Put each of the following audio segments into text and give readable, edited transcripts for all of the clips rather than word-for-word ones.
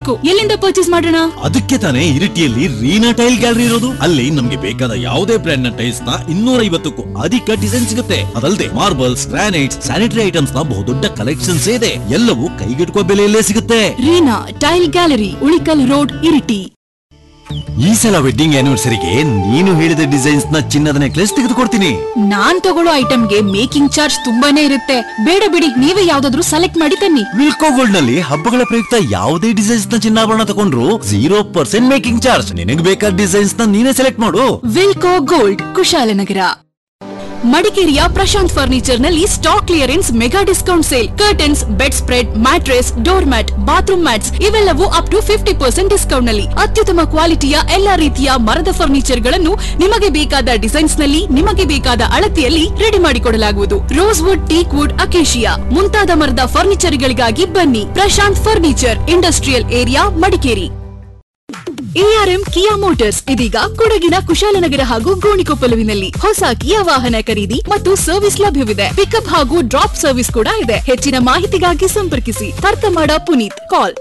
ಇರಬೇಕು. ಎಲ್ಲಿಂದ ಪರ್ಚೇಸ್ ಮಾಡೋಣ? ಅದಕ್ಕೆ ತಾನೇ ಇರಿಟಿಯಲ್ಲಿ ರೀನಾ ಟೈಲ್ ಗ್ಯಾಲರಿ ಇರೋದು. ಅಲ್ಲಿ ನಮ್ಗೆ ಬೇಕಾದ ಯಾವುದೇ ಬ್ರ್ಯಾಂಡ್ ನ ಟೈಲ್ಸ್ ನ 250ಕ್ಕೂ ಅಧಿಕ ಡಿಸೈನ್ ಸಿಗುತ್ತೆ. ಅದಲ್ಲದೆ ಮಾರ್ಬಲ್ಸ್, ಗ್ರಾನೈಟ್ಸ್, ಸ್ಯಾನಿಟರಿ ಐಟಮ್ಸ್ ನ ಬಹುದೊಡ್ಡ ಕಲೆಕ್ಷನ್ಸ್ ಇದೆ. ಎಲ್ಲವೂ ಕೈಗೆಟುಕುವ ಬೆಲೆಯಲ್ಲೇ ಸಿಗುತ್ತೆ. Reena tail gallery, Ulikkal road, Iritty. ಈ ಸಲ ವೆಡ್ಡಿಂಗ್ ಆನಿವರ್ಸರಿಗೆ ನೀನು ಹೇಳಿದ ಡಿಸೈನ್ಸ್ ನ ಚಿನ್ನದ ನೆಕ್ಲೆಸ್ ತೆಗೆದುಕೊಡ್ತೀನಿ. ನಾನ್ ತಗೊಳ್ಳೋ ಐಟಮ್ಗೆ ಮೇಕಿಂಗ್ ಚಾರ್ಜ್ ತುಂಬಾನೇ ಇರುತ್ತೆ. ಬೇಡ ಬಿಡಿ, ನೀವೇ ಯಾವ್ದಾದ್ರು ಸೆಲೆಕ್ಟ್ ಮಾಡಿ ತನ್ನಿ. ವಿಲ್ಕೋ ಗೋಲ್ಡ್ ನಲ್ಲಿ ಹಬ್ಬಗಳ ಪ್ರಯುಕ್ತ ಯಾವುದೇ ಡಿಸೈನ್ಸ್ ನ ಚಿನ್ನಾಭರಣ ತಗೊಂಡ್ರು 0% ಮೇಕಿಂಗ್ ಚಾರ್ಜ್. ನಿನಗೆ ಬೇಕಾದ ಡಿಸೈನ್ಸ್ ನ ನೀನೇ ಸೆಲೆಕ್ಟ್ ಮಾಡು. ವಿಲ್ಕೋ ಗೋಲ್ಡ್, ಕುಶಾಲನಗರ. ಮಡಿಕೇರಿಯ ಪ್ರಶಾಂತ್ ಫರ್ನಿಚರ್ ನಲ್ಲಿ stock clearance mega discount sale. Curtains, bed spread, mattress, door mat, bathroom mats ಇವೆಲ್ಲವೂ ಅಪ್ ಟು 50% ಡಿಸ್ಕೌಂಟ್ ನಲ್ಲಿ. ಅತ್ಯುತ್ತಮ ಕ್ವಾಲಿಟಿಯ ಎಲ್ಲಾ ರೀತಿಯ ಮರದ ಫರ್ನಿಚರ್ ಗಳನ್ನು ನಿಮಗೆ ಬೇಕಾದ ಡಿಸೈನ್ಸ್ ನಲ್ಲಿ, ನಿಮಗೆ ಬೇಕಾದ ಅಳತೆಯಲ್ಲಿ ರೆಡಿ ಮಾಡಿಕೊಡಲಾಗುವುದು. Rose wood, teak wood, acacia ಮುಂತಾದ ಮರದ ಫರ್ನಿಚರ್ ಗಳಿಗಾಗಿ ಬನ್ನಿ. Prashant furniture, industrial area, Madikeri. ARM ಕಿಯಾ ಮೋಟಾರ್ಸ್ ಇದೀಗ ಕೊಡಗಿನ ಕುಶಾಲನಗರ ಹಾಗೂ ಗೋಣಿಕೊಪ್ಪಲುವಿನಲ್ಲಿ ಹೊಸ ಕಿಯಾ ವಾಹನ ಖರೀದಿ ಮತ್ತು ಸರ್ವಿಸ್ ಲಭ್ಯವಿದೆ. ಪಿಕಪ್ ಹಾಗೂ ಡ್ರಾಪ್ ಸರ್ವಿಸ್ ಕೂಡ ಇದೆ. ಹೆಚ್ಚಿನ ಮಾಹಿತಿಗಾಗಿ ಸಂಪರ್ಕಿಸಿ ತರ್ತಮಾಡ ಪುನೀತ್. ಕಾಲ್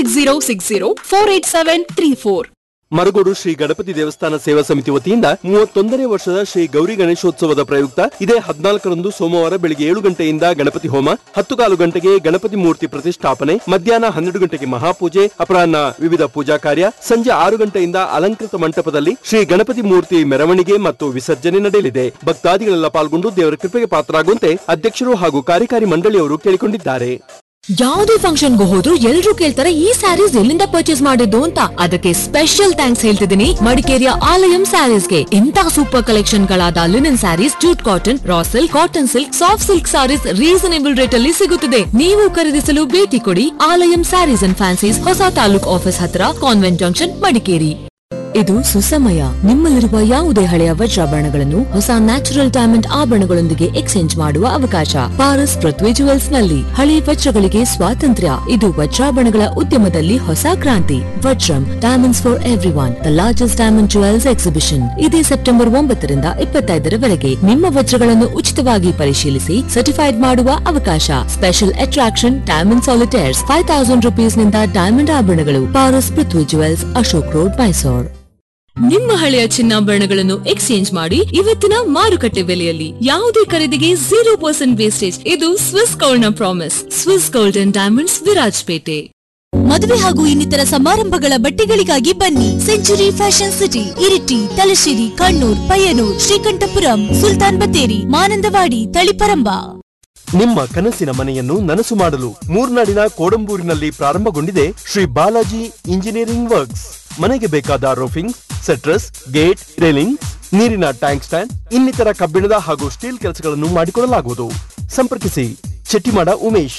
9606048734. ಮರಗೋಡು ಶ್ರೀ ಗಣಪತಿ ದೇವಸ್ಥಾನ ಸೇವಾ ಸಮಿತಿ ವತಿಯಿಂದ 31ನೇ ವರ್ಷದ ಶ್ರೀ ಗೌರಿ ಗಣೇಶೋತ್ಸವದ ಪ್ರಯುಕ್ತ ಇದೇ 14ರಂದು ಸೋಮವಾರ ಬೆಳಿಗ್ಗೆ 7 ಗಂಟೆಯಿಂದ ಗಣಪತಿ ಹೋಮ, 10:15 ಗಂಟೆಗೆ ಗಣಪತಿ ಮೂರ್ತಿ ಪ್ರತಿಷ್ಠಾಪನೆ, ಮಧ್ಯಾಹ್ನ 12 ಗಂಟೆಗೆ ಮಹಾಪೂಜೆ, ಅಪರಾಹ್ನ ವಿವಿಧ ಪೂಜಾ ಕಾರ್ಯ, ಸಂಜೆ 6 ಗಂಟೆಯಿಂದ ಅಲಂಕೃತ ಮಂಟಪದಲ್ಲಿ ಶ್ರೀ ಗಣಪತಿ ಮೂರ್ತಿ ಮೆರವಣಿಗೆ ಮತ್ತು ವಿಸರ್ಜನೆ ನಡೆಯಲಿದೆ. ಭಕ್ತಾದಿಗಳೆಲ್ಲ ಪಾಲ್ಗೊಂಡು ದೇವರ ಕೃಪೆಗೆ ಪಾತ್ರರಾಗುವಂತೆ ಅಧ್ಯಕ್ಷರು ಹಾಗೂ ಕಾರ್ಯಕಾರಿ ಮಂಡಳಿಯವರು ಕೇಳಿಕೊಂಡಿದ್ದಾರೆ. ಯಾವುದೇ ಫಂಕ್ಷನ್ಗೂ ಹೋದ್ರು ಎಲ್ರು ಕೇಳ್ತಾರೆ ಈ ಸ್ಯಾರೀಸ್ ಎಲ್ಲಿಂದ ಪರ್ಚೇಸ್ ಮಾಡಿದ್ದು ಅಂತ. ಅದಕ್ಕೆ ಸ್ಪೆಷಲ್ ಥ್ಯಾಂಕ್ಸ್ ಹೇಳ್ತಿದ್ದೀನಿ ಮಡಿಕೇರಿಯ ಆಲಯಂ ಸ್ಯಾರೀಸ್ಗೆ. ಇಂಥ ಸೂಪರ್ ಕಲೆಕ್ಷನ್ ಗಳಾದ linen saris, jute cotton, raw silk, cotton silk, soft silk saris reasonable rate ಅಲ್ಲಿ ಸಿಗುತ್ತದೆ. ನೀವು ಖರೀದಿಸಲು ಭೇಟಿ ಕೊಡಿ ಆಲಯಂ ಸ್ಯಾರೀಸ್ ಅಂಡ್ ಫ್ಯಾನ್ಸೀಸ್, ಹೊಸ ತಾಲೂಕ್ ಆಫೀಸ್ ಹತ್ರ, ಕಾನ್ವೆಂಟ್ ಜಂಕ್ಷನ್, ಮಡಿಕೇರಿ. ಇದು ಸುಸಮಯ. ನಿಮ್ಮಲ್ಲಿರುವ ಯಾವುದೇ ಹಳೆಯ ವಜ್ರಾಭರಣಗಳನ್ನು ಹೊಸ ನ್ಯಾಚುರಲ್ ಡೈಮಂಡ್ ಆಭರಣಗಳೊಂದಿಗೆ ಎಕ್ಸ್ಚೇಂಜ್ ಮಾಡುವ ಅವಕಾಶ ಪಾರಸ್ ಪೃಥ್ವಿ ಜುವೆಲ್ಸ್ ನಲ್ಲಿ. ಹಳೆ ವಜ್ರಗಳಿಗೆ ಸ್ವಾತಂತ್ರ್ಯ. ಇದು ವಜ್ರಾಭರಣಗಳ ಉದ್ಯಮದಲ್ಲಿ ಹೊಸ ಕ್ರಾಂತಿ. Vajram, diamonds for ಎವ್ರಿಒನ್, the largest diamond jewels exhibition ಇದೇ ಸೆಪ್ಟೆಂಬರ್ 9ರಿಂದ 25ರವರೆಗೆ. ನಿಮ್ಮ ವಜ್ರಗಳನ್ನು ಉಚಿತವಾಗಿ ಪರಿಶೀಲಿಸಿ ಸರ್ಟಿಫೈಡ್ ಮಾಡುವ ಅವಕಾಶ. Special attraction diamond solitaires, 5000 rupees ನಿಂದ ಡೈಮಂಡ್ ಆಭರಣಗಳು. ಪಾರಸ್ ಪೃಥ್ವಿ ಜುವೆಲ್ಸ್, ಅಶೋಕ್ ರೋಡ್, ಮೈಸೂರು. ನಿಮ್ಮ ಹಳೆಯ ಚಿನ್ನಾಭರಣಗಳನ್ನು ಎಕ್ಸ್ಚೇಂಜ್ ಮಾಡಿ ಇವತ್ತಿನ ಮಾರುಕಟ್ಟೆ ಬೆಲೆಯಲ್ಲಿ. ಯಾವುದೇ ಖರೀದಿಗೆ 0% ವೇಸ್ಟೇಜ್. ಇದು ಸ್ವಿಸ್ ಗೋಲ್ಡ್ ನ promise. Swiss gold and diamonds, Virajpet. ಮದುವೆ ಹಾಗೂ ಇನ್ನಿತರ ಸಮಾರಂಭಗಳ ಬಟ್ಟೆಗಳಿಗಾಗಿ ಬನ್ನಿ century fashion city, Iritty, Thalassery, Kannur, Payyanur, Sreekandapuram, Sultan Battery, Manandavadi, Taliparamba. ನಿಮ್ಮ ಕನಸಿನ ಮನೆಯನ್ನು ನನಸು ಮಾಡಲು ಮೂರ್ನಾಡಿನ ಕೋಡಂಬೂರಿನಲ್ಲಿ ಪ್ರಾರಂಭಗೊಂಡಿದೆ ಶ್ರೀ ಬಾಲಾಜಿ ಇಂಜಿನಿಯರಿಂಗ್ ವರ್ಕ್ಸ್. ಮನೆಗೆ ಬೇಕಾದ ರೂಫಿಂಗ್, ಸೆಟ್ರಸ್, ಗೇಟ್, ರೇಲಿಂಗ್, ನೀರಿನ ಟ್ಯಾಂಕ್ ಸ್ಟ್ಯಾಂಡ್, ಇನ್ನಿತರ ಕಬ್ಬಿಣದ ಹಾಗೂ ಸ್ಟೀಲ್ ಕೆಲಸಗಳನ್ನು ಮಾಡಿಕೊಡಲಾಗುವುದು. ಸಂಪರ್ಕಿಸಿ ಚೆಟ್ಟಿಮಾಡ ಉಮೇಶ್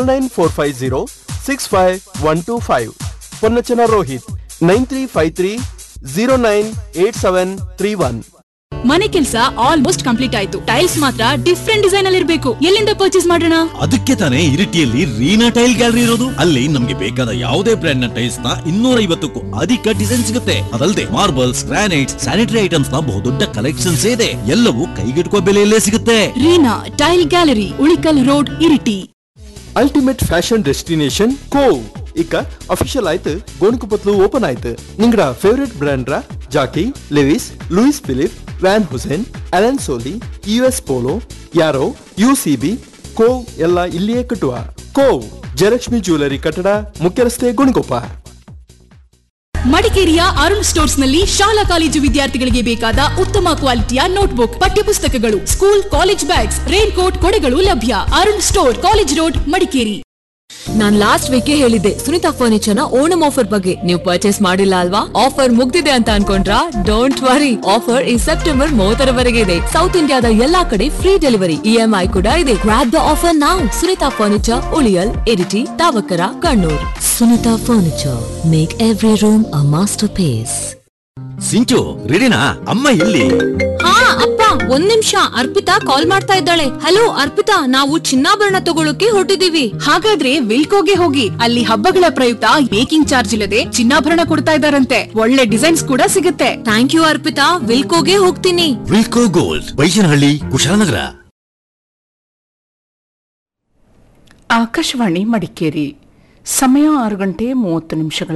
9945065125, ಪೊನ್ನಚನ ರೋಹಿತ್ 9353098731. ಮನೆ ಕೆಲಸ ಆಲ್ಮೋಸ್ಟ್ ಕಂಪ್ಲೀಟ್ ಆಯ್ತು. ಟೈಲ್ಸ್ ಮಾತ್ರ ಡಿಫ್ರೆಂಟ್ ಡಿಸೈನ್ ಅಲ್ಲಿ ಇರಬೇಕು. ಎಲ್ಲಿಂದ ಪರ್ಚೇಸ್ ಮಾಡೋಣ? ಅದಕ್ಕೆ ತಾನೇ ಇರಿಟಿಯಲ್ಲಿ ರೀನಾ ಟೈಲ್ ಗ್ಯಾಲರಿ ಇರೋದು. ಅಲ್ಲಿ ನಮ್ಗೆ ಬೇಕಾದ ಯಾವುದೇ ಬ್ರ್ಯಾಂಡ್ ನ ಟೈಲ್ಸ್ ನ 250ಕ್ಕೂ ಅಧಿಕ ಡಿಸೈನ್ ಸಿಗುತ್ತೆ. ಅದಲ್ಲದೆ ಮಾರ್ಬಲ್ಸ್, ಗ್ರಾನೈಟ್ಸ್, ಸ್ಯಾನಿಟರಿ ಐಟಮ್ಸ್ ನ ಬಹುದೊಡ್ಡ ಕಲೆಕ್ಷನ್ಸ್ ಇದೆ. ಎಲ್ಲವೂ ಕೈಗೆಟುಕುವ ಬೆಲೆಯಲ್ಲೇ ಸಿಗುತ್ತೆ. Reena tail gallery, Ulikkal road, Iritty. Ultimate fashion destination CoV ಇಕ್ಕ official ಆಯ್ತು. ಗೋಣಿಕೊಪ್ಪಲು ಓಪನ್ ಆಯ್ತು. ನಿಂಗಡ ಫೇವರೇಟ್ ಬ್ರ್ಯಾಂಡ್ ರಾ Jackie, Lewis, Louis Philip, van Hussain, Alan Solih, US polo, ಯಾರೋ, UCB, ಕೋವ್ ಎಲ್ಲ ಇಲ್ಲಿಯೇ ಕಟ್ಟುವ. ಕೋವ್ ಜಯಲಕ್ಷ್ಮಿ ಜ್ಯುವೆಲರಿ ಕಟ್ಟಡ, ಮುಖ್ಯ ರಸ್ತೆ, ಗೋಣಿಕೊಪ್ಪ. ಮಡಿಕೇರಿಯ ಅರುಣ್ ಸ್ಟೋರ್ಸ್ ನಲ್ಲಿ ಶಾಲಾ ಕಾಲೇಜು ವಿದ್ಯಾರ್ಥಿಗಳಿಗೆ ಬೇಕಾದ ಉತ್ತಮ ಕ್ವಾಲಿಟಿಯ ನೋಟ್ಬುಕ್, ಪಠ್ಯಪುಸ್ತಕಗಳು, school college bags, rain coat, ಕೊಡೆಗಳು ಲಭ್ಯ. Arun store, college road, Madikeri. ನಾನ್ ಲಾಸ್ಟ್ ವೀಕ್ ಹೇಳಿದ್ದೆ ಸುನಿತಾ ಫರ್ನಿಚರ್ ನ ಓಣಂ ಆಫರ್ ಬಗ್ಗೆ. ನೀವು ಪರ್ಚೇಸ್ ಮಾಡಿಲ್ಲ ಅಲ್ವಾ? ಆಫರ್ ಮುಗ್ದಿದೆ ಅಂತ ಅನ್ಕೊಂಡ್ರಾ? ಡೋಂಟ್ ವರಿ, ಆಫರ್ ಈ ಸೆಪ್ಟೆಂಬರ್ 30ರವರೆಗೆ ಇದೆ. ಸೌತ್ ಇಂಡಿಯಾದ ಎಲ್ಲಾ ಕಡೆ ಫ್ರೀ ಡೆಲಿವರಿ, EMI ಕೂಡ ಇದೆ. Grab the offer now. Sunita furniture, ಉಳಿಯಲ್, Iritty, ತಾವಕರ, Kannur. Sunita furniture, make every room a master piece. ಸಿಂಚು ರೆಡಿನಾ? ಅಮ್ಮ ಎಲ್ಲಿ? ಹಾ ಅಪ್ಪ, ಒಂದ್ ನಿಮಿಷ. ಅರ್ಪಿತಾ ಕಾಲ್ ಮಾಡ್ತಾ ಇದ್ದಾಳೆ. ಹಲೋ ಅರ್ಪಿತಾ, ನಾವು ಚಿನ್ನಾಭರಣ ತಗೊಳಕ್ಕೆ ಹೊರಟಿದೀವಿ. ಹಾಗಾದ್ರೆ ವಿಲ್ಕೋಗೆ ಹೋಗಿ. ಅಲ್ಲಿ ಹಬ್ಬಗಳ ಪ್ರಯುಕ್ತ ಮೇಕಿಂಗ್ ಚಾರ್ಜ್ ಇಲ್ಲದೆ ಚಿನ್ನಾಭರಣ ಕೊಡ್ತಾ ಇದ್ದಾರಂತೆ. ಒಳ್ಳೆ ಡಿಸೈನ್ಸ್ ಕೂಡ ಸಿಗುತ್ತೆ. ಥ್ಯಾಂಕ್ ಯು ಅರ್ಪಿತಾ, ವಿಲ್ಕೋಗೆ ಹೋಗ್ತೀನಿ. ವಿಲ್ಕೋ ಗೋಲ್ಡ್, ಬೈಶನಹಳ್ಳಿ, ಕುಶಾಲನಗರ. ಆಕಾಶವಾಣಿ ಮಡಿಕೇರಿ. ಸಮಯ 6 ಗಂಟೆ 30 ನಿಮಿಷಗಳ